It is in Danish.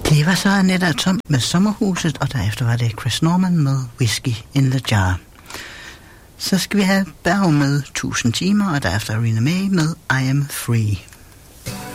Det var så Annette Tom med Sommerhuset, og derefter var det Chris Norman med Whiskey in the Jar. Så skal vi have Berg med 1000 timer, og derefter Rina May med I Am Free.